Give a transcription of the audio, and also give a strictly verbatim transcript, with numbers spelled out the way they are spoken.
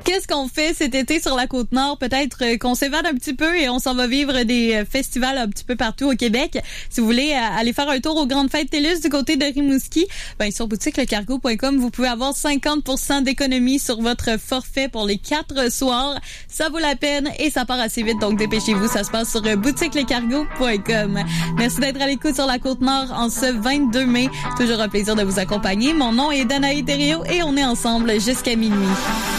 Qu'est-ce qu'on fait cet été sur la Côte-Nord? Peut-être qu'on s'évade un petit peu et on s'en va vivre des festivals un petit peu partout au Québec. Si vous voulez aller faire un tour aux Grandes Fêtes TELUS du côté de Rimouski, ben sur boutique le cargo point com, vous pouvez avoir cinquante pour cent d'économie sur votre forfait pour les quatre soirs. Ça vaut la peine et ça part assez vite, donc dépêchez-vous. Ça se passe sur boutique le cargo point com. Merci d'être à l'écoute sur la Côte-Nord en ce vingt-deux mai. Toujours un plaisir de vous accompagner. Mon nom est Danaï Thériault et on est ensemble jusqu'à minuit.